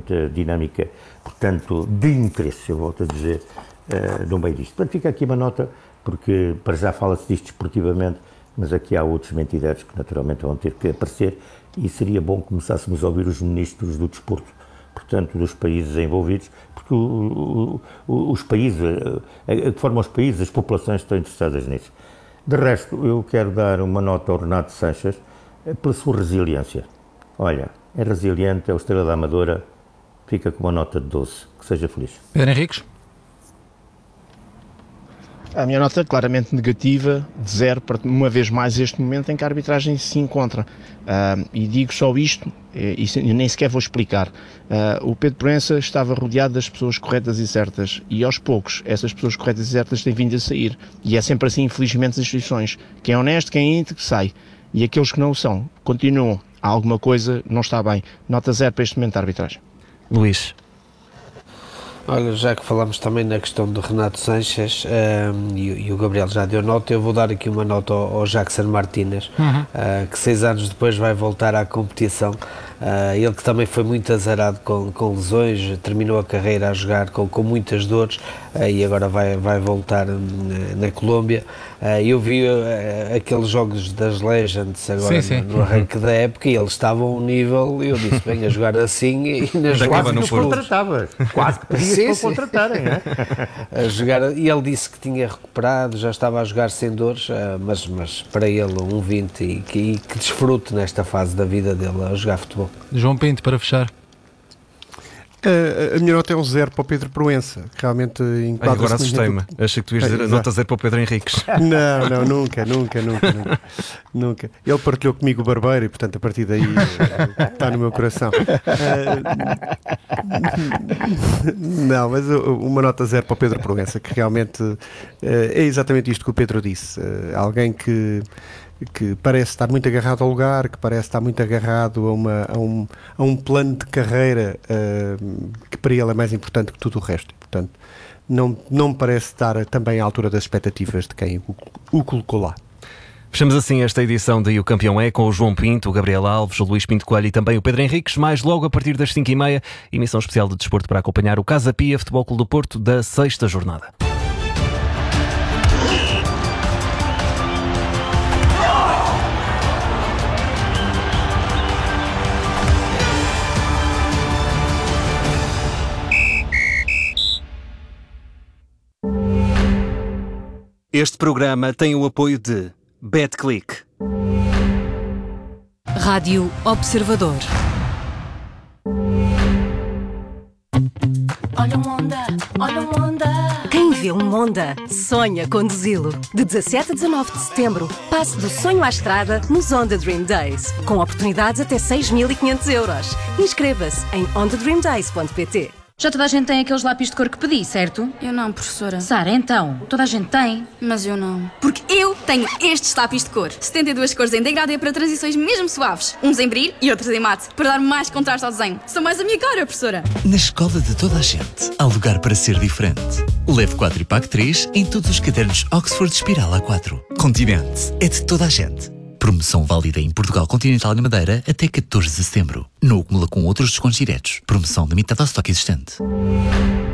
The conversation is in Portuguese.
muita dinâmica, portanto, de interesse, eu volto a dizer, no meio disto. Portanto, fica aqui uma nota, porque para já fala-se disto desportivamente, mas aqui há outros mentideiros que naturalmente vão ter que aparecer e seria bom que começássemos a ouvir os ministros do desporto, portanto, dos países envolvidos, porque os países, a que formam os países, as populações estão interessadas nisso. De resto, eu quero dar uma nota ao Renato Sanches pela sua resiliência. Olha, é resiliente, é o Estrela da Amadora, fica com uma nota de 12, que seja feliz. Pedro Henriques? A minha nota é claramente negativa, de 0, para uma vez mais este momento em que a arbitragem se encontra. E digo só isto, e nem sequer vou explicar. O Pedro Proença estava rodeado das pessoas corretas e certas, e aos poucos essas pessoas corretas e certas têm vindo a sair. E é sempre assim, infelizmente, nas instituições. Quem é honesto, quem é íntegro, sai. E aqueles que não o são, continuam. Há alguma coisa, não está bem. Nota 0 para este momento da arbitragem. Luís? Olha, já que falamos também na questão do Renato Sanches e o Gabriel já deu nota, eu vou dar aqui uma nota ao Jackson Martínez, que 6 anos depois vai voltar à competição. Ele que também foi muito azarado com lesões, terminou a carreira a jogar com muitas dores e agora vai voltar na Colômbia. Eu vi aqueles jogos das Legends agora no arranque da época e eles estavam a um nível, eu disse, bem, a jogar assim e nas quase que os contratavas, quase que pedias para contratarem, não é? A jogar, e ele disse que tinha recuperado, já estava a jogar sem dores, mas para ele 1,20 e que desfrute nesta fase da vida dele a jogar futebol. João Pinto, para fechar. A minha nota é um 0 para o Pedro Proença. Realmente enquadra-se. Agora assustei-me. Achei que tu ias dizer a nota 0 para o Pedro Henriques. Não, nunca. Ele partilhou comigo o barbeiro e, portanto, a partir daí está no meu coração. Não, mas uma nota 0 para o Pedro Proença, que realmente é exatamente isto que o Pedro disse. Alguém que parece estar muito agarrado ao lugar, que parece estar muito agarrado a um plano de carreira que para ele é mais importante que tudo o resto. Portanto, não me parece estar também à altura das expectativas de quem o colocou lá. Fechamos assim esta edição de O Campeão É com o João Pinto, o Gabriel Alves, o Luís Pinto Coelho e também o Pedro Henriques. Mais logo a partir das 5h30, emissão especial de desporto para acompanhar o Casa Pia Futebol Clube do Porto da 6ª jornada. Este programa tem o apoio de BetClick. Rádio Observador. Olha o Honda. Quem vê um Honda sonha conduzi-lo. De 17 a 19 de setembro, passe do sonho à estrada nos Honda Dream Days, com oportunidades até 6.500 euros. Inscreva-se em hondadreamdays.pt. Já toda a gente tem aqueles lápis de cor que pedi, certo? Eu não, professora. Sara, então, toda a gente tem. Mas eu não. Porque eu tenho estes lápis de cor. 72 cores em degradê para transições mesmo suaves. Uns em brilho e outros em mate, para dar mais contraste ao desenho. São mais a minha cara, professora. Na escola de toda a gente, há lugar para ser diferente. Leve 4 e pague 3 em todos os cadernos Oxford Espiral A4. Continente é de toda a gente. Promoção válida em Portugal Continental e Madeira até 14 de setembro. Não acumula com outros descontos diretos. Promoção limitada ao estoque existente.